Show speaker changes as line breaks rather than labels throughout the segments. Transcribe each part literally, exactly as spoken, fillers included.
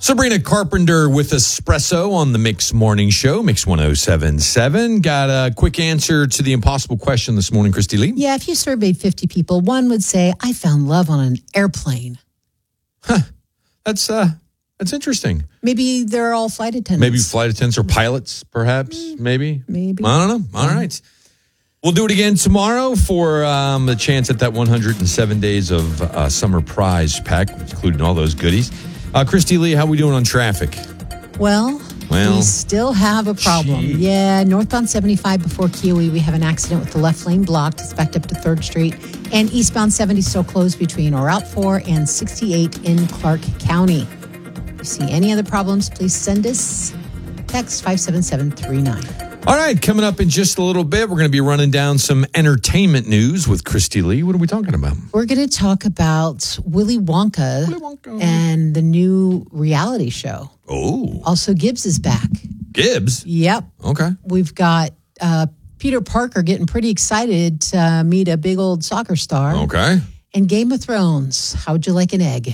Sabrina Carpenter with Espresso on the Mix Morning Show, Mix one oh seven point seven. Got a quick answer to the impossible question this morning, Christy Lee?
Yeah, if you surveyed fifty people, one would say, I found love on an airplane.
Huh. That's, uh, that's interesting.
Maybe they're all flight attendants.
Maybe flight attendants or pilots, perhaps, mm, maybe.
Maybe.
I don't know. All mm. right. We'll do it again tomorrow for um, a chance at that one hundred seven days of uh, summer prize pack, including all those goodies. Uh, Christy Lee, how are we doing on traffic?
Well,
well
we still have a problem. Gee. Yeah, northbound seventy-five before Kiwi, we have an accident with the left lane blocked. It's backed up to third Street. And eastbound seventy still closed between Route four and sixty-eight in Clark County. If you see any other problems, please send us text five seven seven three nine.
All right, coming up in just a little bit, we're going to be running down some entertainment news with Christy Lee. What are we talking about?
We're going to talk about Willy Wonka, Willy Wonka and the new reality show.
Oh.
Also, Gibbs is back.
Gibbs?
Yep.
Okay.
We've got uh, Peter Parker getting pretty excited to uh, meet a big old soccer star.
Okay.
And Game of Thrones. How would you like an egg?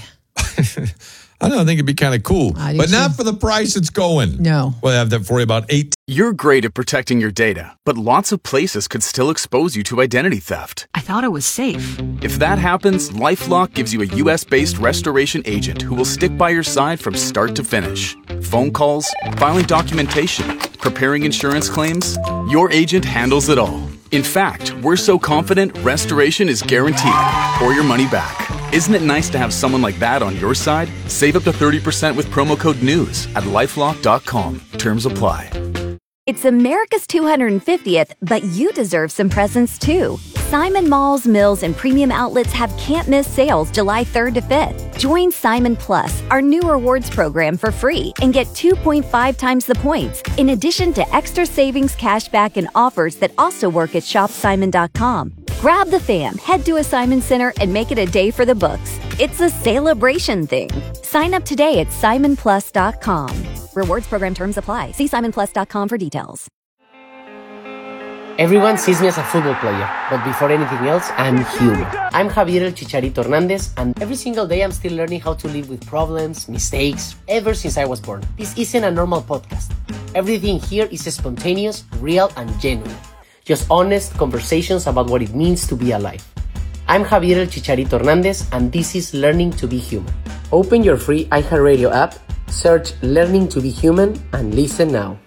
I don't know, I think it'd be kind of cool, but
too.
Not for the price it's going.
No.
We'll have that for you about eight.
You're great at protecting your data, but lots of places could still expose you to identity theft.
I thought it was safe.
If that happens, LifeLock gives you a U S-based restoration agent who will stick by your side from start to finish. Phone calls, filing documentation, preparing insurance claims, your agent handles it all. In fact, we're so confident restoration is guaranteed or your money back. Isn't it nice to have someone like that on your side? Save up to thirty percent with promo code NEWS at lifelock dot com. Terms apply.
It's America's two hundred fiftieth, but you deserve some presents too. Simon Malls, Mills, and Premium Outlets have can't-miss sales July third to fifth. Join Simon Plus, our new rewards program, for free and get two point five times the points, in addition to extra savings, cashback, and offers that also work at shop simon dot com. Grab the fam, head to a Simon Center, and make it a day for the books. It's a celebration thing. Sign up today at simon plus dot com. Rewards program terms apply. See simon plus dot com for details.
Everyone sees me as a football player, but before anything else, I'm human. I'm Javier El Chicharito Hernandez, and every single day I'm still learning how to live with problems, mistakes, ever since I was born. This isn't a normal podcast. Everything here is spontaneous, real, and genuine. Just honest conversations about what it means to be alive. I'm Javier El Chicharito Hernandez, and this is Learning to be Human. Open your free iHeartRadio app, search Learning to be Human, and listen now.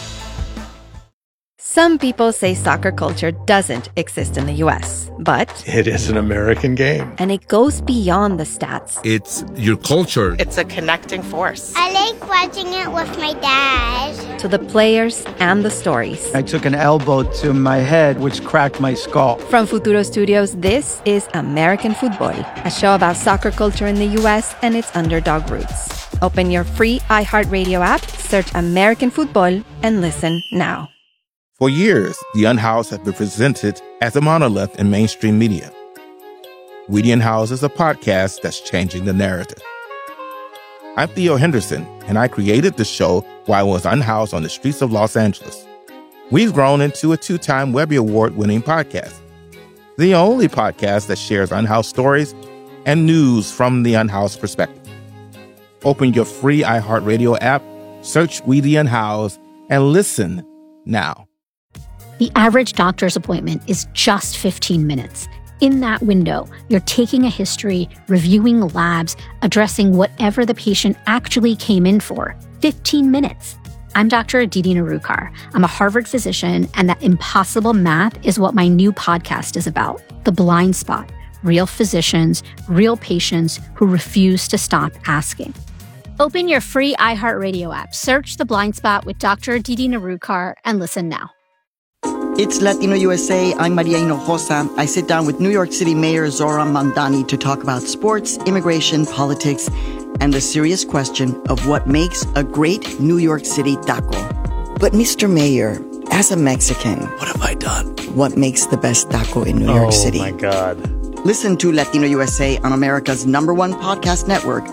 Some people say soccer culture doesn't exist in the U S, but
it is an American game.
And it goes beyond the stats.
It's your culture.
It's a connecting force.
I like watching it with my dad.
To the players and the stories.
I took an elbow to my head, which cracked my skull.
From Futuro Studios, this is American Football, a show about soccer culture in the U S and its underdog roots. Open your free iHeartRadio app, search American Football, and listen now.
For years, The Unhoused has been presented as a monolith in mainstream media. We the Unhoused is a podcast that's changing the narrative. I'm Theo Henderson, and I created the show while I was unhoused on the streets of Los Angeles. We've grown into a two-time Webby Award-winning podcast, the only podcast that shares unhoused stories and news from the unhoused perspective. Open your free iHeartRadio app, search We the Unhoused, and listen now.
The average doctor's appointment is just fifteen minutes. In that window, you're taking a history, reviewing labs, addressing whatever the patient actually came in for. fifteen minutes. I'm Doctor Aditi Narukar. I'm a Harvard physician, and that impossible math is what my new podcast is about. The Blind Spot. Real physicians, real patients who refuse to stop asking.
Open your free iHeartRadio app, search The Blind Spot with Doctor Aditi Narukar, and listen now.
It's Latino U S A. I'm Maria Hinojosa. I sit down with New York City Mayor Zohran Mamdani to talk about sports, immigration, politics, and the serious question of what makes a great New York City taco. But Mister Mayor, as a Mexican,
what have I done?
What makes the best taco in New
oh,
York City?
Oh, my God.
Listen to Latino U S A on America's number one podcast network,